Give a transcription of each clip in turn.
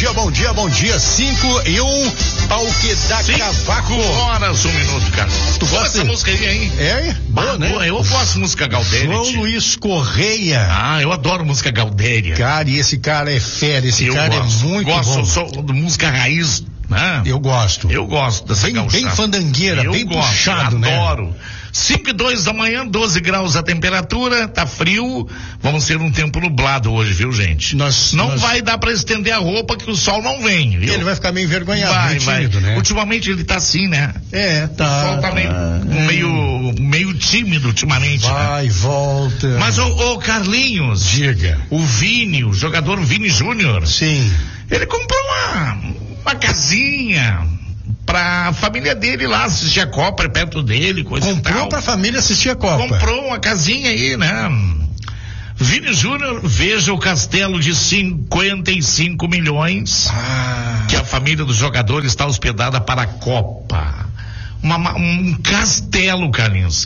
bom dia. 5:01, pau que dá cavaco. 5 horas, 1 minuto, cara. Tu gosta dessa música aí, hein? É? Boa, né? Eu gosto de música Galdéria. João Luiz Correia. Eu adoro música Galdéria. Cara, e esse cara é fera, cara gosto, é muito bom. Eu sou de música raiz, né? Eu gosto. Eu gosto dessa bem fandangueira, bem puxado, né? Adoro. 5:02 da manhã, 12 graus a temperatura, tá frio, vamos ter um tempo nublado hoje, viu, gente? Não vai dar pra estender a roupa que o sol não vem, viu? Ele vai ficar meio envergonhado, tímido, né? Ultimamente ele tá assim, né? Tá. O sol tá meio tímido ultimamente, vai, né? Volta. Mas o Carlinhos, diga. O jogador Vini Júnior. Sim. Ele comprou uma casinha pra família dele lá assistir a Copa perto dele, coisa e tal. Comprou pra família assistir a Copa. Comprou uma casinha aí, né? Vini Júnior, veja o castelo de 55 milhões que a família do jogador está hospedada para a Copa. Um castelo, Carlinhos,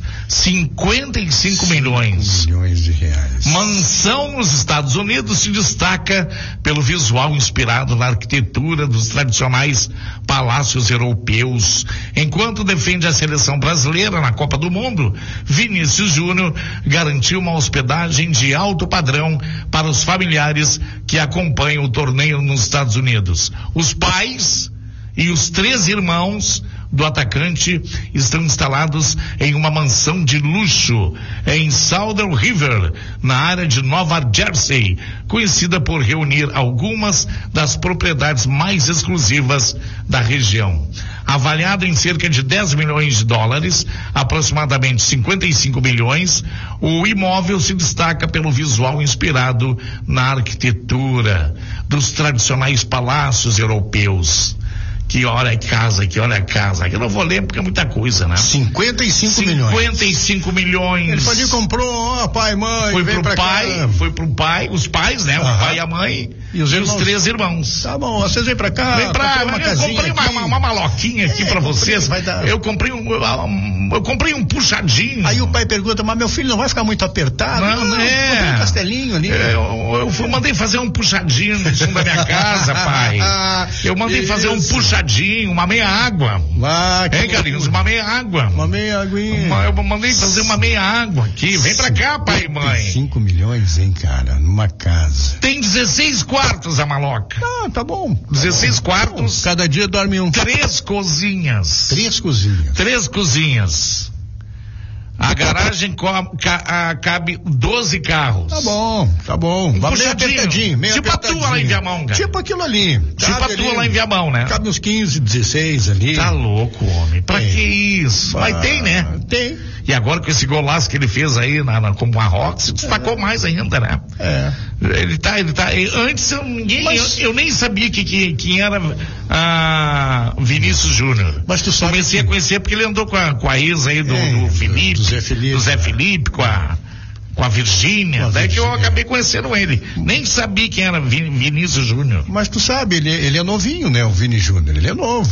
55 milhões de reais. Mansão nos Estados Unidos se destaca pelo visual inspirado na arquitetura dos tradicionais palácios europeus. Enquanto defende a seleção brasileira na Copa do Mundo, Vinícius Júnior garantiu uma hospedagem de alto padrão para os familiares que acompanham o torneio nos Estados Unidos. Os pais e os 3 irmãos do atacante estão instalados em uma mansão de luxo em Southern River, na área de Nova Jersey, conhecida por reunir algumas das propriedades mais exclusivas da região. Avaliado em cerca de 10 milhões de dólares, aproximadamente 55 milhões, o imóvel se destaca pelo visual inspirado na arquitetura dos tradicionais palácios europeus. Que olha a casa, que eu não vou ler porque é muita coisa, né? 55 milhões. 55 milhões. Ele falou, comprou, pai, mãe. Foi pro pai, os pais, né? O pai e a mãe e os 3 irmãos. Tá bom, vocês vêm pra cá. Vem pra uma casinha. Eu comprei uma maloquinha aqui pra vocês. Eu comprei um puxadinho. Aí o pai pergunta, mas meu filho não vai ficar muito apertado? Não, comprei um castelinho ali. Eu mandei fazer um puxadinho no fundo da minha casa, pai. Eu mandei fazer um puxadinho, uma meia água. Hein, Carlinhos? Uma meia água. Uma meia aguinha. Eu mandei fazer uma meia água aqui. Vem pra cá, pai e mãe. 5 milhões, hein, cara? Numa casa. Tem 16 quartos a maloca. Tá bom. 16 quartos. Cada dia dorme um. 3 cozinhas. 3 cozinhas. 3 cozinhas. A garagem cabe 12 carros. Tá bom. Vamos meio apertadinho. Tipo a tua lá em Viamão, cara. Tipo aquilo ali. Tipo a tua lá em Viamão, né? Cabe uns 15, 16 ali. Tá louco, homem. Pra que isso? Mas tem, né? Tem. E agora com esse golaço que ele fez aí com o Marrocos, se destacou mais ainda, né? Ele tá. Antes eu nem sabia quem era Vinícius Júnior. Mas tu sabe. Comecei a conhecer porque ele andou com a ex aí do Felipe. Do Zé Felipe, com a Virgínia, daí que eu acabei conhecendo ele. Nem sabia quem era Vinícius Júnior. Mas tu sabe, ele é novinho, né? O Vini Júnior, ele é novo.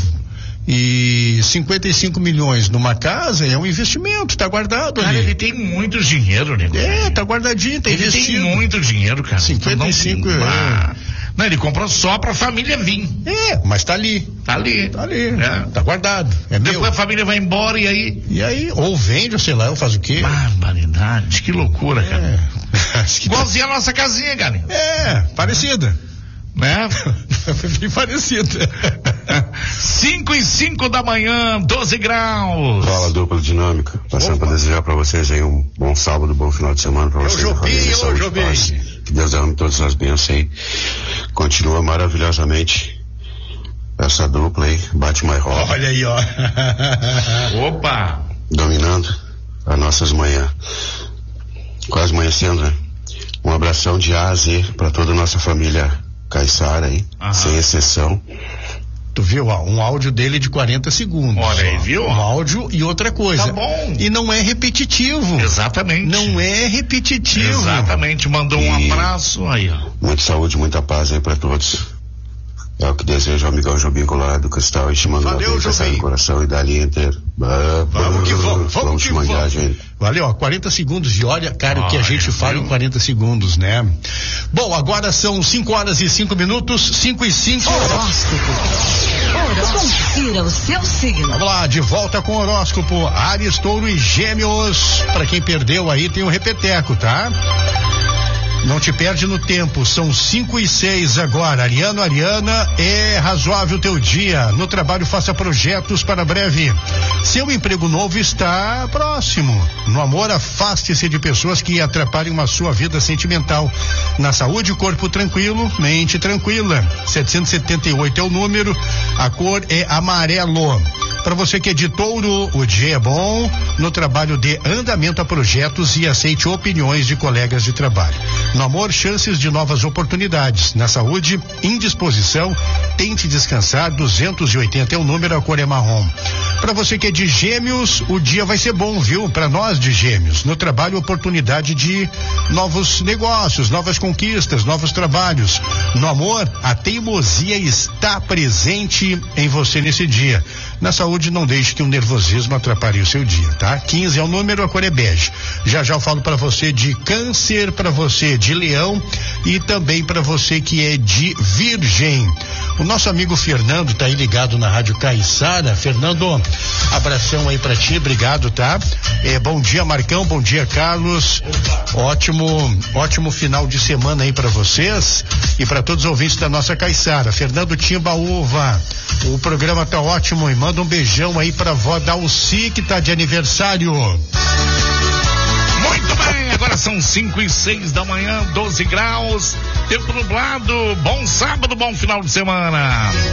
E 55 milhões numa casa é um investimento, tá guardado ali. Cara, ele tem muito dinheiro, né? Tá guardadinho, tá investido. Ele tem muito dinheiro, cara. 55 Não, ele comprou só pra família vir. Mas tá ali. Tá guardado. Depois a família vai embora e aí? Ou vende, ou sei lá, ou faz o quê? Barbaridade, que loucura, cara. Igualzinho a nossa casinha, cara. Parecida. Né? Bem parecida. 5:05 da manhã, 12 graus. Fala, dupla dinâmica. Passando para desejar para vocês aí um bom sábado, bom final de semana para vocês. Que Deus derrame todas as bênçãos aí. Continua maravilhosamente essa dupla aí, bate mais roda. Olha aí, ó. Opa! Dominando as nossas manhãs. Quase amanhecendo, né? Um abração de A a Z para toda a nossa família Caiçara aí, sem exceção. Tu viu, um áudio dele de 40 segundos. Olha aí, viu? Um áudio e outra coisa. Tá bom. E não é repetitivo. Exatamente. Não é repetitivo. Exatamente. Mandou um abraço aí, ó. Muita saúde, muita paz aí pra todos. É o que desejo ao amigão Jobim Colorado do Cristal e te mandando no coração e da linha inteira. Vamos que vamos. Vamos que vamos. Gente. Valeu, 40 segundos e olha, cara, o que a gente fala em 40 segundos, né? Bom, agora são 5 horas e 5 minutos, 5 e 5. Horóscopo. Confira o seu signo. Vamos lá, de volta com o horóscopo. Áries, Touro e Gêmeos. Pra quem perdeu aí, tem um repeteco, tá? Não te perde no tempo, são 5 e 6 agora. Ariana, é razoável teu dia. No trabalho, faça projetos para breve. Seu emprego novo está próximo. No amor, afaste-se de pessoas que atrapalham a sua vida sentimental. Na saúde, corpo tranquilo, mente tranquila. 778 é o número, a cor é amarelo. Para você que é de Touro, o dia é bom. No trabalho, dê andamento a projetos e aceite opiniões de colegas de trabalho. No amor, chances de novas oportunidades. Na saúde, indisposição, tente descansar. 280 é o número, a cor é marrom. Para você que é de Gêmeos, o dia vai ser bom, viu? Para nós de Gêmeos. No trabalho, oportunidade de novos negócios, novas conquistas, novos trabalhos. No amor, a teimosia está presente em você nesse dia. Na saúde, não deixe que o nervosismo atrapalhe o seu dia, tá? 15 é o número, a cor é bege. Já eu falo para você de Câncer, para você de Leão e também para você que é de Virgem. O nosso amigo Fernando tá aí ligado na Rádio Caiçara. Fernando, abração aí pra ti, obrigado, tá? Bom dia, Marcão, bom dia, Carlos. Ótimo final de semana aí pra vocês e pra todos os ouvintes da nossa Caiçara. Fernando Timbaúva, o programa tá ótimo e manda um beijão aí pra vó Dalci, que tá de aniversário. Muito bem, agora são 5 e 6 da manhã, 12 graus, tempo nublado, bom sábado, bom final de semana.